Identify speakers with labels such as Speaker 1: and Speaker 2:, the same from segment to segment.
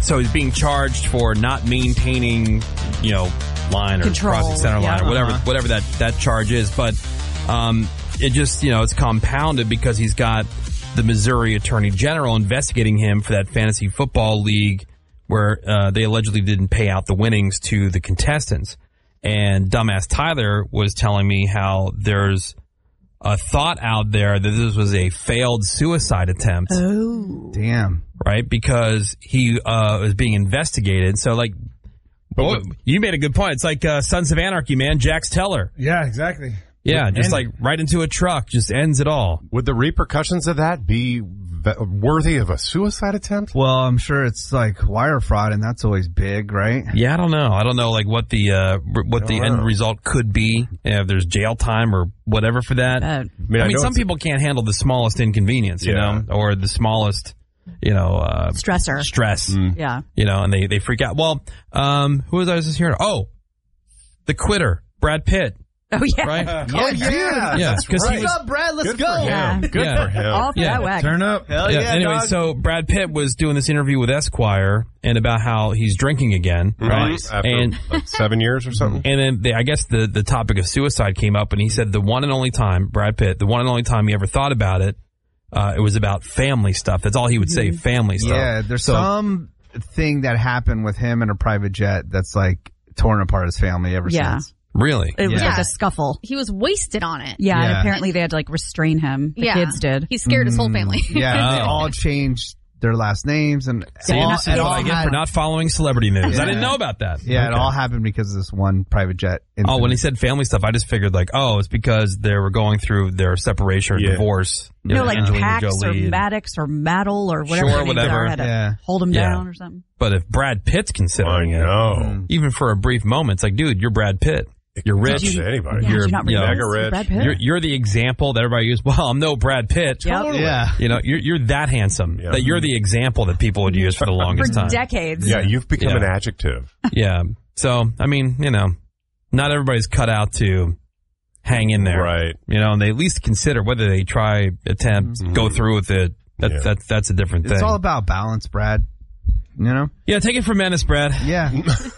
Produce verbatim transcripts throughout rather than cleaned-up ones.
Speaker 1: so he's being charged for not maintaining, you know, line or
Speaker 2: Control,
Speaker 1: crossing center
Speaker 2: yeah.
Speaker 1: line or whatever,
Speaker 2: Uh-huh.
Speaker 1: whatever that, that charge is. But um, it just, you know, it's compounded because he's got the Missouri Attorney General investigating him for that fantasy football league where uh, they allegedly didn't pay out the winnings to the contestants. And dumbass Tyler was telling me how there's a thought out there that this was a failed suicide attempt.
Speaker 2: Oh.
Speaker 3: Damn.
Speaker 1: Right? Because he uh, was being investigated. So, like, boy, you made a good point. It's like uh, Sons of Anarchy, man. Jax Teller.
Speaker 4: Yeah, exactly.
Speaker 1: Yeah, just
Speaker 5: And-
Speaker 1: like right into a truck, just ends it all.
Speaker 5: Would the repercussions of that be ve- worthy of a suicide attempt?
Speaker 3: Well, I'm sure it's like wire fraud, and that's always big, right?
Speaker 1: Yeah, I don't know. I don't know, like what the uh, what the end result could be. If there's jail time or whatever for that.
Speaker 2: Uh,
Speaker 1: I
Speaker 5: I
Speaker 1: mean,
Speaker 5: mean, I know
Speaker 1: some
Speaker 5: it's-
Speaker 1: people can't handle the smallest inconvenience, you
Speaker 5: Yeah.
Speaker 1: know, or the smallest, you know, uh,
Speaker 2: Stressor.
Speaker 1: stress.
Speaker 2: Yeah.
Speaker 1: You know, and they they freak out. Well, um, who was I just hearing? Oh, the quitter, Brad Pitt.
Speaker 2: Oh, yeah.
Speaker 1: Right?
Speaker 3: Yeah, yeah.
Speaker 1: Yeah,
Speaker 5: that's
Speaker 1: because
Speaker 5: right.
Speaker 1: he
Speaker 3: What's
Speaker 1: was.
Speaker 3: up, Brad? Let's
Speaker 5: Good
Speaker 3: go.
Speaker 5: for him.
Speaker 2: Yeah.
Speaker 5: Good
Speaker 1: Yeah.
Speaker 5: for him.
Speaker 2: Off
Speaker 1: Yeah.
Speaker 2: that wagon.
Speaker 4: Turn up.
Speaker 3: Hell
Speaker 1: Yeah,
Speaker 3: yeah,
Speaker 1: anyway,
Speaker 3: dog.
Speaker 1: so Brad Pitt was doing this interview with Esquire and about how he's drinking again, right?
Speaker 5: Right. After
Speaker 1: And
Speaker 5: like seven years or something.
Speaker 1: and then they, I guess the the topic of suicide came up, and he said the one and only time Brad Pitt, the one and only time he ever thought about it, uh, it was about family stuff. That's all he would say, family stuff.
Speaker 3: Yeah, there's
Speaker 1: So-
Speaker 3: some thing that happened with him in a private jet that's like torn apart his family ever
Speaker 2: Yeah.
Speaker 3: since.
Speaker 1: Really.
Speaker 2: It was
Speaker 3: Yeah.
Speaker 2: like a scuffle.
Speaker 6: He was wasted on it.
Speaker 2: Yeah, and
Speaker 3: Yeah.
Speaker 2: apparently they had to like restrain him. The
Speaker 6: Yeah.
Speaker 2: kids did.
Speaker 6: He scared his whole family.
Speaker 3: Yeah, they
Speaker 1: Oh.
Speaker 3: all changed their last names and
Speaker 1: See,
Speaker 3: all,
Speaker 1: this is
Speaker 3: it
Speaker 1: what
Speaker 3: all
Speaker 1: I get
Speaker 3: had-
Speaker 1: for not following celebrity news.
Speaker 3: Yeah.
Speaker 1: I didn't know about that.
Speaker 3: Yeah, it
Speaker 1: Okay.
Speaker 3: all happened because of this one private jet incident.
Speaker 1: Oh, when he said family stuff, I just figured like, oh, it's because they were going through their separation or
Speaker 5: Yeah.
Speaker 1: divorce.
Speaker 2: You know, like
Speaker 1: Angelina
Speaker 2: Pax or
Speaker 1: Jolie and-
Speaker 2: Maddox or Maddle or whatever.
Speaker 1: Sure,
Speaker 2: their names
Speaker 1: whatever.
Speaker 2: Are, had to
Speaker 3: Yeah.
Speaker 2: hold him
Speaker 1: Yeah.
Speaker 2: down or something.
Speaker 1: But if Brad Pitt's considering
Speaker 5: I
Speaker 1: it,
Speaker 5: know.
Speaker 1: even for a brief moment, it's like, dude, you're Brad Pitt. You're rich.
Speaker 5: Did you- Anybody.
Speaker 2: Yeah,
Speaker 1: You're,
Speaker 2: did you not
Speaker 1: you know,
Speaker 2: realize
Speaker 5: mega
Speaker 2: you're
Speaker 5: rich.
Speaker 2: Brad Pitt?
Speaker 1: You're, you're the example that everybody uses. Well, I'm no Brad Pitt.
Speaker 2: Yep.
Speaker 3: Yeah.
Speaker 1: You know, you're you're that handsome
Speaker 5: Yeah.
Speaker 1: that you're the example that people would use for the
Speaker 2: For
Speaker 1: longest time.
Speaker 2: decades.
Speaker 5: Yeah, you've become
Speaker 1: Yeah.
Speaker 5: an adjective.
Speaker 1: Yeah. So, I mean, you know, not everybody's cut out to hang in there.
Speaker 5: Right.
Speaker 1: You know, and they at least consider whether they try, attempt, go through with it. That,
Speaker 5: Yeah.
Speaker 1: that, that's a different thing.
Speaker 3: It's all about balance, Brad. You know?
Speaker 1: yeah, take it from Menace, Brad.
Speaker 3: Yeah.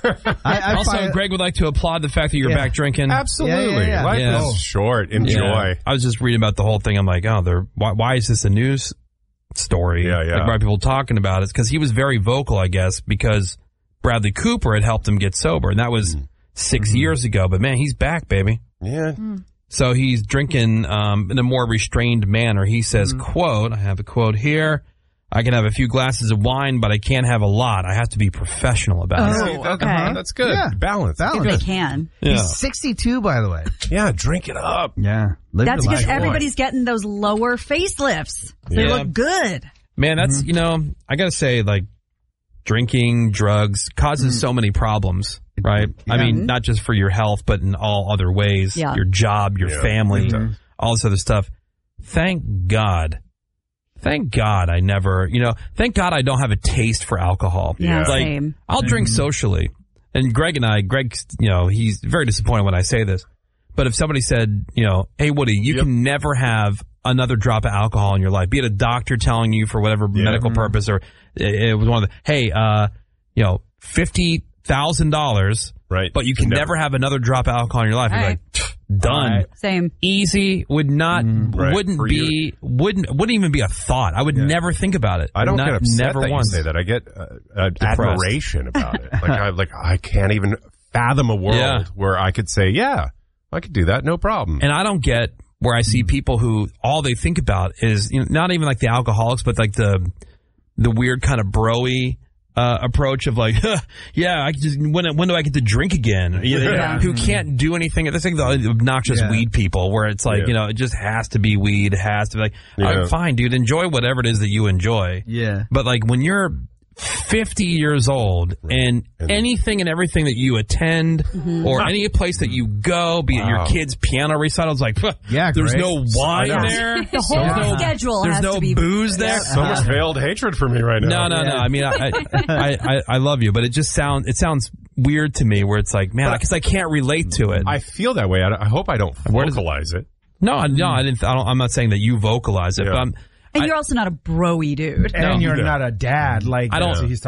Speaker 3: I, I
Speaker 1: Also,
Speaker 3: find-
Speaker 1: Greg would like to applaud the fact that you're
Speaker 3: Yeah.
Speaker 1: back drinking.
Speaker 5: Absolutely.
Speaker 3: Yeah, yeah, yeah.
Speaker 5: Life
Speaker 1: Yeah.
Speaker 5: is short. Enjoy.
Speaker 1: Yeah. I was just reading about the whole thing. I'm like, oh, they're, why, why is this a news story?
Speaker 5: Yeah, yeah.
Speaker 1: Like, why are people talking about it? Because he was very vocal, I guess, because Bradley Cooper had helped him get sober, and that was six years ago. But man, he's back, baby.
Speaker 5: Yeah.
Speaker 1: So he's drinking um, in a more restrained manner. He says, quote, I have a quote here. I can have a few glasses of wine, but I can't have a lot. I have to be professional about it.
Speaker 2: Oh, okay.
Speaker 5: That's good.
Speaker 3: Yeah.
Speaker 5: Balance.
Speaker 2: If they
Speaker 3: balance.
Speaker 2: can.
Speaker 1: Yeah.
Speaker 3: He's sixty-two, by the way.
Speaker 5: Yeah, drink it up.
Speaker 3: Yeah. Live
Speaker 2: That's
Speaker 3: your
Speaker 2: because
Speaker 3: life.
Speaker 2: everybody's getting those lower facelifts. They
Speaker 1: Yeah.
Speaker 2: look good.
Speaker 1: Man, that's, you know, I got to say, like, drinking, drugs causes so many problems, right? I
Speaker 3: Yeah.
Speaker 1: mean, not just for your health, but in all other ways.
Speaker 2: Yeah.
Speaker 1: Your job, your
Speaker 5: Yeah.
Speaker 1: family,
Speaker 5: Mhm.
Speaker 1: all this other stuff. Thank God. Thank God I never, you know, thank God I don't have a taste for alcohol.
Speaker 2: Yeah,
Speaker 1: like,
Speaker 2: same.
Speaker 1: I'll drink socially. And Greg and I, Greg, you know, he's very disappointed when I say this. But if somebody said, you know, hey, Woody, you
Speaker 5: Yep.
Speaker 1: can never have another drop of alcohol in your life, be it a doctor telling you for whatever
Speaker 5: Yeah.
Speaker 1: medical purpose, or it, it was one of the, hey, uh, you know, fifty thousand dollars,
Speaker 5: Right.
Speaker 1: but you can never, have another drop of alcohol in your life. You're
Speaker 2: Hey.
Speaker 1: like, done.
Speaker 5: Right.
Speaker 2: Same.
Speaker 1: Easy, would not,
Speaker 5: Right.
Speaker 1: wouldn't
Speaker 5: For
Speaker 1: be, wouldn't, wouldn't even be a thought. I would never think about it.
Speaker 5: I don't
Speaker 1: not,
Speaker 5: get upset
Speaker 1: never
Speaker 5: that
Speaker 1: once.
Speaker 5: you say that. I get uh, uh, admiration about it. Like I like I can't even fathom a world
Speaker 1: Yeah.
Speaker 5: where I could say, yeah, I could do that, no problem.
Speaker 1: And I don't get where I see people who all they think about is, you know, not even like the alcoholics, but like the the weird kind of bro-y uh, approach of like, huh, yeah, I can just when when do I get to drink again? You know,
Speaker 2: Yeah.
Speaker 1: Who can't do anything. That's like the obnoxious
Speaker 3: Yeah.
Speaker 1: weed people, where it's like,
Speaker 5: Yeah.
Speaker 1: you know, it just has to be weed. It has to be like, all
Speaker 5: Yeah.
Speaker 1: right, fine, dude, enjoy whatever it is that you enjoy.
Speaker 3: Yeah.
Speaker 1: But like when you're fifty years old and,
Speaker 5: And-
Speaker 1: anything and everything that you attend or any place that you go, be it your
Speaker 5: Wow.
Speaker 1: kids' piano recitals, like, huh,
Speaker 3: Yeah,
Speaker 1: there's
Speaker 3: great.
Speaker 1: no wine
Speaker 5: I know.
Speaker 1: there.
Speaker 2: The whole
Speaker 1: There's no-
Speaker 2: schedule
Speaker 1: There's
Speaker 2: has
Speaker 1: no
Speaker 2: to be
Speaker 1: booze there.
Speaker 5: So much veiled hatred for me right now.
Speaker 1: No, no, no.
Speaker 3: Yeah.
Speaker 1: I mean, I, I, I, I love you, but it just sounds, it sounds weird to me where it's like, man, because I can't relate to it.
Speaker 5: I feel that way. I, I hope I don't
Speaker 1: Where does-
Speaker 5: vocalize it.
Speaker 1: no, I- no, I didn't, I don't, I'm not saying that you vocalize it,
Speaker 5: Yeah.
Speaker 1: but I'm,
Speaker 2: And you're also not a bro-y dude.
Speaker 4: And
Speaker 1: No.
Speaker 4: you're
Speaker 5: No.
Speaker 4: not a dad. Like
Speaker 1: I don't-
Speaker 4: he's